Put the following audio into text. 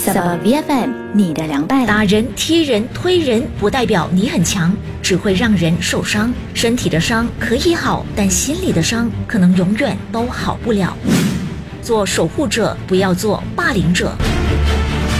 Sub VFM 你的凉拌。 打人、踢人、推人不代表你很强，只会让人受伤。身体的伤可以好，但心里的伤可能永远都好不了。做守护者，不要做霸凌者。